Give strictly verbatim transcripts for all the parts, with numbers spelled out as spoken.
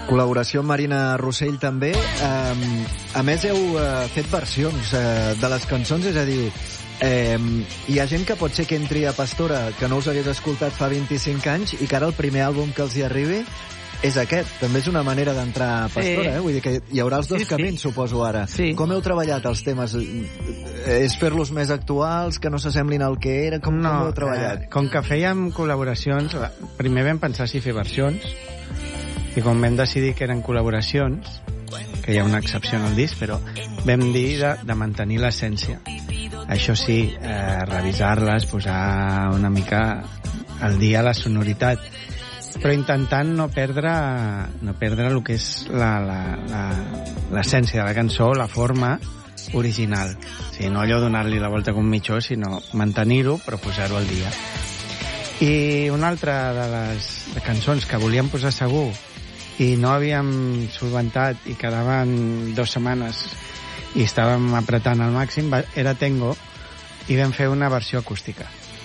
Col·laboració amb Marina Rossell també. Um, a més, heu uh, fet versions uh, de les cançons, és a dir, um, hi ha gent que pot ser que entri a Pastora, que no us hagués escoltat fa vint-i-cinc anys, i que ara el primer àlbum que els hi arribi és aquest. També és una manera d'entrar a Pastora, sí. eh? Vull dir que hi haurà els dos sí, camins, sí. suposo, ara. Sí. Com heu treballat els temes? És fer-los més actuals, que no s'assemblin al que era? Com, no, com heu treballat? Eh, com que fèiem col·laboracions, primer vam pensar si fer versions, i quan vam decidir que eren col·laboracions, que hi ha una excepció en el disc, però vam dir de, de mantenir l'essència. Això sí, eh, revisar-les, posar una mica al dia la sonoritat, però intentant no perdre, no perdre el que és l'essència de la cançó, la forma original. O sigui, no allò donar-li la volta com mitjó, sinó mantenir-ho, però posar-ho al dia. I una altra de les de cançons que volíem posar segur i no havíem solventat i quedaven dues setmanes i estàvem apretant al màxim, era Tengo, i vam fer una versió acústica.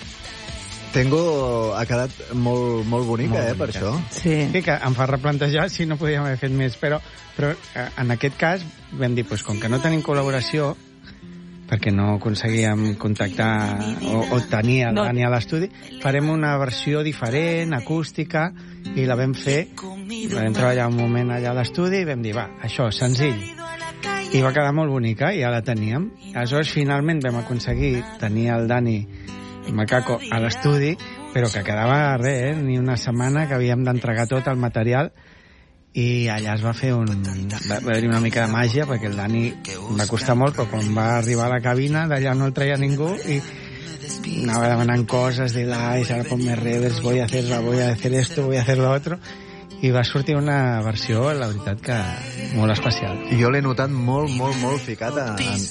Tengo ha quedat molt, molt bonica, molt eh, bonica. Per això. Sí. sí, que em fa replantejar si no podíem haver fet més, però, però en aquest cas vam dir, pues, com que no tenim col·laboració, perquè no aconseguíem contactar o, o tenir el no. Dani a l'estudi, farem una versió diferent, acústica, i la vam fer, vam treballar un moment allà a l'estudi i vam dir, va, això, senzill. I va quedar molt bonica, i ja la teníem. Aleshores, finalment vam aconseguir tenir el Dani Macaco a l'estudi, però que quedava res, eh? Ni una setmana que havíem d'entregar tot el material, i allà es va fer un... va haver-hi una mica de màgia, perquè el Dani va costar molt, però quan va arribar a la cabina d'allà no el traia ningú i anava demanant coses de l'Ais, ara ponme reverse, voy a hacer, voy a hacer esto, voy a hacer lo otro, i va sortir una versió, la veritat, que molt especial. I jo l'he notat molt, molt, molt ficat en,